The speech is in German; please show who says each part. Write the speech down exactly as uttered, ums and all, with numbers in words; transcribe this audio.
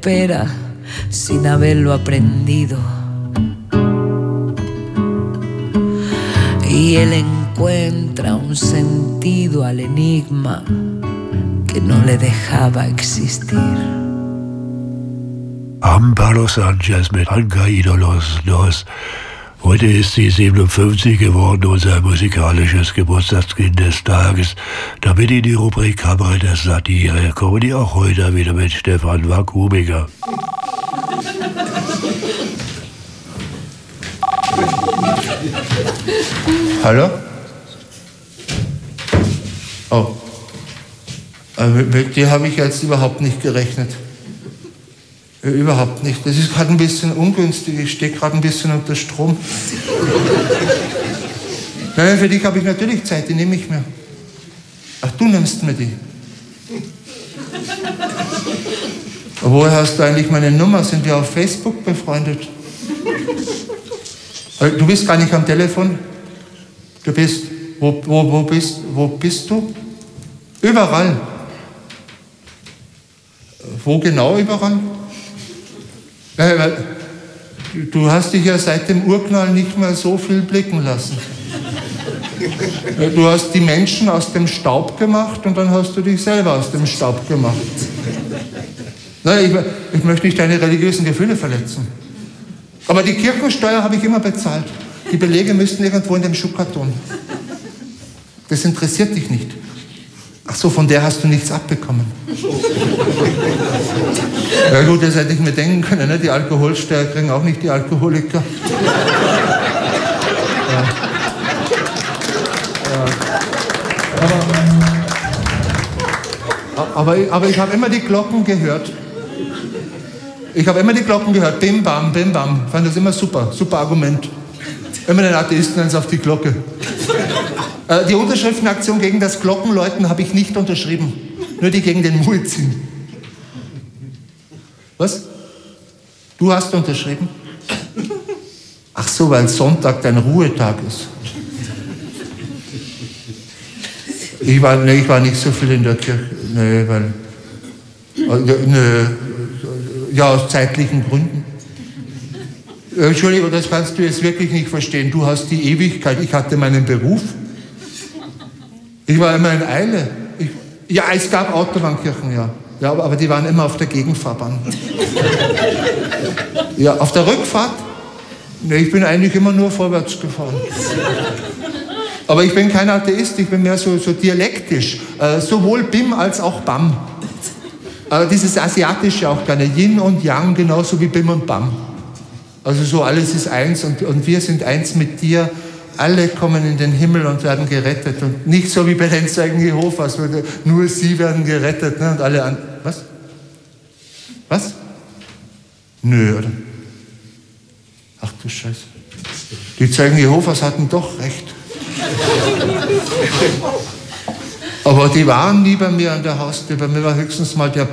Speaker 1: recupera sin haberlo aprendido. Y él encuentra un sentido al enigma que no le dejaba existir.
Speaker 2: Am Palo Sanchez mit Anka Idolos los. Heute ist sie siebenundfünfzig geworden, unser musikalisches Geburtstagskind des Tages. Damit in die Rubrik Kammer der Satire kommen die auch heute wieder mit Stefan Wakubiger.
Speaker 3: Hallo? Oh. Mit dir habe ich jetzt überhaupt nicht gerechnet. Überhaupt nicht. Das ist gerade ein bisschen ungünstig. Ich stehe gerade ein bisschen unter Strom. Nein, für dich habe ich natürlich Zeit, die nehme ich mir. Ach, du nimmst mir die. Woher hast du eigentlich meine Nummer? Sind wir auf Facebook befreundet? Du bist gar nicht am Telefon. Du bist, wo, wo, wo, bist, wo bist du? Überall. Wo genau überall? Du hast dich ja seit dem Urknall nicht mehr so viel blicken lassen. Du hast die Menschen aus dem Staub gemacht und dann hast du dich selber aus dem Staub gemacht. Nein, ich, ich möchte nicht deine religiösen Gefühle verletzen. Aber die Kirchensteuer habe ich immer bezahlt. Die Belege müssten irgendwo in dem Schuhkarton. Das interessiert dich nicht. Ach so, von der hast du nichts abbekommen. Ja gut, das hätte ich mir denken können, ne? Die Alkoholsteuer kriegen auch nicht die Alkoholiker. Ja. Ja. Aber, aber, aber ich habe immer die Glocken gehört. Ich habe immer die Glocken gehört. Bim, bam, bim, bam. Ich fand das immer super. Super Argument. Immer den Atheisten eins auf die Glocke. Äh, die Unterschriftenaktion gegen das Glockenläuten habe ich nicht unterschrieben. Nur die gegen den Muezzin. Was? Du hast unterschrieben? Ach so, weil Sonntag dein Ruhetag ist. Ich war, nee, ich war nicht so viel in der Kirche. Nee, weil... Nee, ja, aus zeitlichen Gründen. Entschuldigung, das kannst du jetzt wirklich nicht verstehen. Du hast die Ewigkeit, ich hatte meinen Beruf. Ich war immer in Eile. Ich, ja, es gab Autobahnkirchen, ja. Ja, aber die waren immer auf der Gegenfahrbahn. Ja, auf der Rückfahrt? Nee, ich bin eigentlich immer nur vorwärts gefahren. Aber ich bin kein Atheist, ich bin mehr so, so dialektisch. Äh, sowohl Bim als auch Bam. Äh, dieses Asiatische auch gerne. Yin und Yang, genauso wie Bim und Bam. Also so alles ist eins und, und wir sind eins mit dir. Alle kommen in den Himmel und werden gerettet. Und nicht so wie bei den Zeugen Jehovas, wo nur sie werden gerettet, ne? Und alle an. Was? Was? Nö, oder? Ach du Scheiße. Die Zeugen Jehovas hatten doch recht. Aber die waren nie bei mir an der Haustür. Bei mir war höchstens mal der